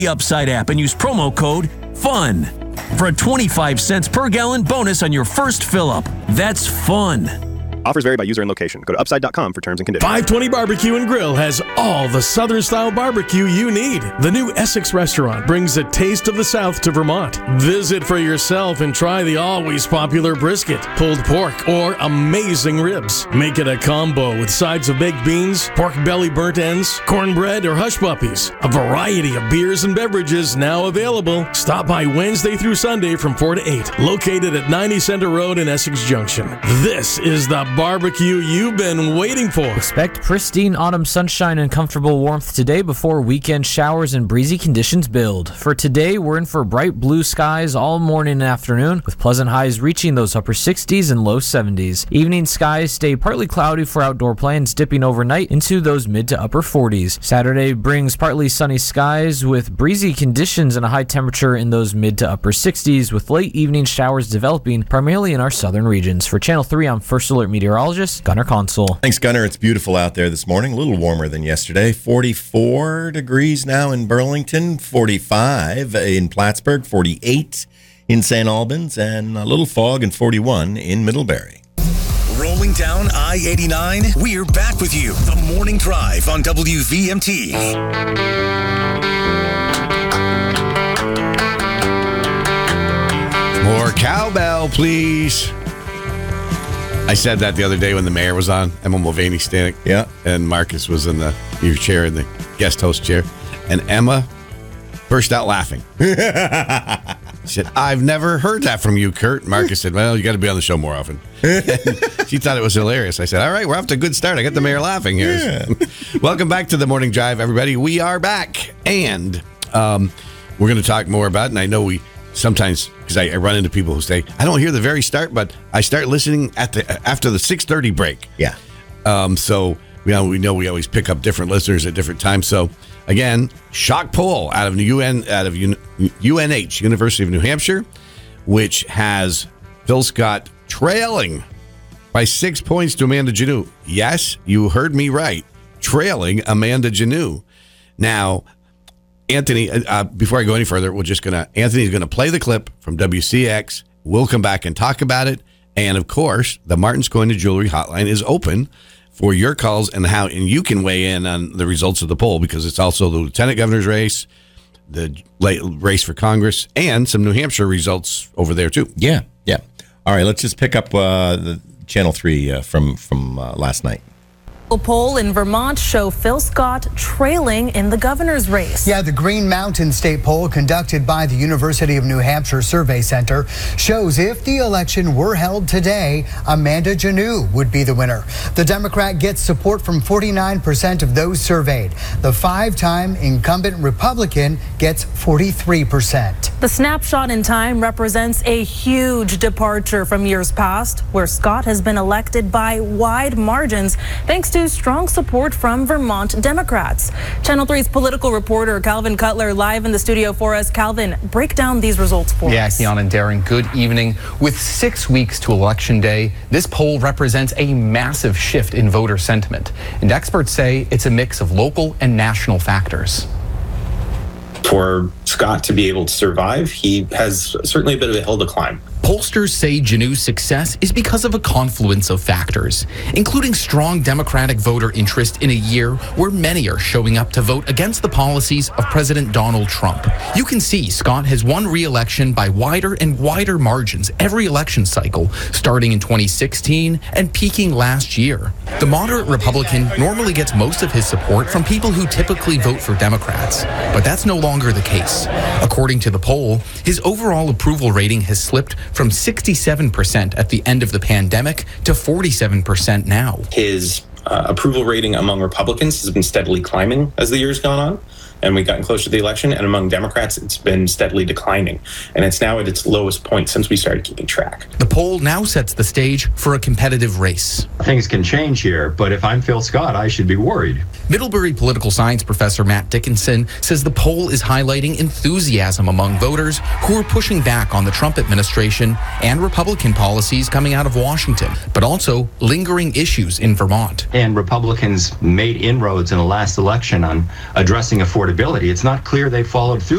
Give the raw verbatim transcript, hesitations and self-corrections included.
the Upside app and use promo code FUN for a twenty-five cents per gallon bonus on your first fill-up. That's fun. Offers vary by user and location. Go to upside dot com for terms and conditions. five twenty Barbecue and Grill has all the Southern-style barbecue you need. The new Essex restaurant brings a taste of the South to Vermont. Visit for yourself and try the always popular brisket, pulled pork, or amazing ribs. Make it a combo with sides of baked beans, pork belly burnt ends, cornbread, or hush puppies. A variety of beers and beverages now available. Stop by Wednesday through Sunday from four to eight. Located at ninety Center Road in Essex Junction. This is the barbecue you've been waiting for. Expect pristine autumn sunshine and comfortable warmth today before weekend showers and breezy conditions build. For today, we're in for bright blue skies all morning and afternoon, with pleasant highs reaching those upper sixties and low seventies. Evening skies stay partly cloudy for outdoor plans, dipping overnight into those mid to upper forties. Saturday brings partly sunny skies with breezy conditions and a high temperature in those mid to upper sixties, with late evening showers developing primarily in our southern regions. For Channel three, I'm First Alert meteorologist Gunnar Consul. Thanks, Gunnar. It's beautiful out there this morning. A little warmer than yesterday. forty-four degrees now in Burlington, forty-five in Plattsburgh, forty-eight in Saint Albans, and a little fog and forty-one in Middlebury. Rolling down I eighty-nine, we're back with you. The Morning Drive on W V M T. More cowbell, please. I said that the other day when the mayor was on, Emma Mulvaney standing. Yeah. And Marcus was in the your chair, in the guest host chair. And Emma burst out laughing. She said, I've never heard that from you, Kurt. Marcus said, well, you got to be on the show more often. She thought it was hilarious. I said, all right, we're off to a good start. I got the mayor laughing here. Yeah. Welcome back to the Morning Drive, everybody. We are back. And um, we're going to talk more about it. And I know we sometimes, because I, I run into people who say, I don't hear the very start, but I start listening at the after the six thirty break. Yeah. Um, so we know, we know we always pick up different listeners at different times. So again, shock poll out of U N out of U N H, University of New Hampshire, which has Phil Scott trailing by six points to Amanda Janneau. Yes, you heard me right. Trailing Amanda Janneau. Now, Anthony, uh, before I go any further, we're just going to, Anthony's going to play the clip from W C X. We'll come back and talk about it. And of course, the Martin's Coin and Jewelry hotline is open for your calls and how, and you can weigh in on the results of the poll, because it's also the lieutenant governor's race, the race for Congress, and some New Hampshire results over there too. Yeah. Yeah. All right. Let's just pick up uh, the Channel three uh, from, from uh, last night. A poll in Vermont show Phil Scott trailing in the governor's race. Yeah, the Green Mountain State poll conducted by the University of New Hampshire Survey Center shows if the election were held today, Amanda Janneau would be the winner. The Democrat gets support from forty-nine percent of those surveyed. The five-time incumbent Republican gets forty-three percent. The snapshot in time represents a huge departure from years past, where Scott has been elected by wide margins thanks to strong support from Vermont Democrats. Channel three's political reporter Calvin Cutler live in the studio for us. Calvin, break down these results for yeah, us. Yeah, Keon and Darren, good evening. With six weeks to Election Day, this poll represents a massive shift in voter sentiment. And experts say it's a mix of local and national factors. For Scott to be able to survive, he has certainly a bit of a hill to climb. Pollsters say Janneau's success is because of a confluence of factors, including strong Democratic voter interest in a year where many are showing up to vote against the policies of President Donald Trump. You can see Scott has won re-election by wider and wider margins every election cycle, starting in twenty sixteen and peaking last year. The moderate Republican normally gets most of his support from people who typically vote for Democrats, but that's no longer the case. According to the poll, his overall approval rating has slipped from sixty-seven percent at the end of the pandemic to forty-seven percent now. His uh, approval rating among Republicans has been steadily climbing as the year's gone on, and we've gotten closer to the election, and among Democrats, it's been steadily declining, and it's now at its lowest point since we started keeping track. The poll now sets the stage for a competitive race. Things can change here, but if I'm Phil Scott, I should be worried. Middlebury political science professor Matt Dickinson says the poll is highlighting enthusiasm among voters who are pushing back on the Trump administration and Republican policies coming out of Washington, but also lingering issues in Vermont. And Republicans made inroads in the last election on addressing affordability affordability. It's not clear they followed through